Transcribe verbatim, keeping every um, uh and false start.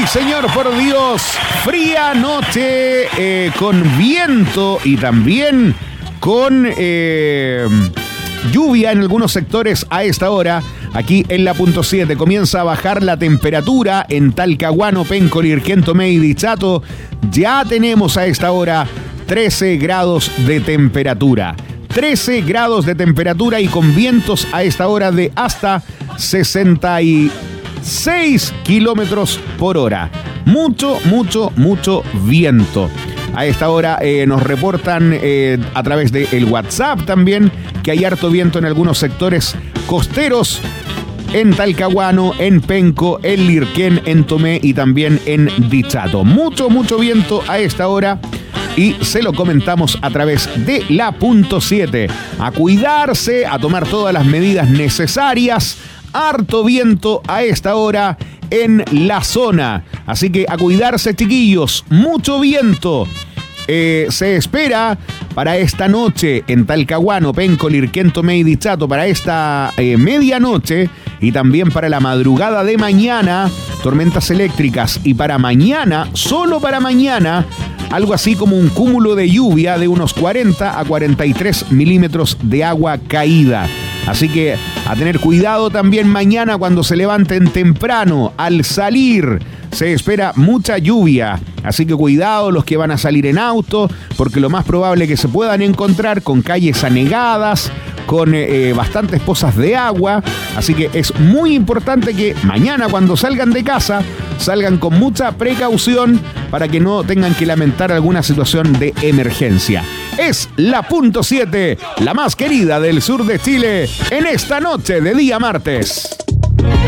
señor, por Dios. Fría noche eh, con viento y también con eh, lluvia en algunos sectores a esta hora. Aquí en la punto siete comienza a bajar la temperatura en Talcahuano, Penco, Lirquén, Tomé y Dichato. Ya tenemos a esta hora trece grados de temperatura. trece grados de temperatura y con vientos a esta hora de hasta sesenta y seis kilómetros por hora. Mucho, mucho, mucho viento. A esta hora eh, nos reportan eh, a través del WhatsApp también que hay harto viento en algunos sectores costeros en Talcahuano, en Penco, en Lirquén, en Tomé y también en Dichato. Mucho, mucho viento a esta hora y se lo comentamos a través de la punto siete. A cuidarse, a tomar todas las medidas necesarias. Harto viento a esta hora en la zona. Así que a cuidarse, chiquillos. Mucho viento. Eh, se espera para esta noche en Talcahuano, Penco, Lirquén, Tomé y Dichato, para esta eh, medianoche y también para la madrugada de mañana, tormentas eléctricas. Y para mañana, solo para mañana, algo así como un cúmulo de lluvia de unos cuarenta a cuarenta y tres milímetros de agua caída. Así que a tener cuidado también mañana cuando se levanten temprano. Al salir se espera mucha lluvia. Así que cuidado los que van a salir en auto, porque lo más probable es que se puedan encontrar con calles anegadas, con eh, bastantes pozas de agua. Así que es muy importante que mañana cuando salgan de casa, salgan con mucha precaución para que no tengan que lamentar alguna situación de emergencia. Es la punto siete, la más querida del sur de Chile, en esta noche de día martes.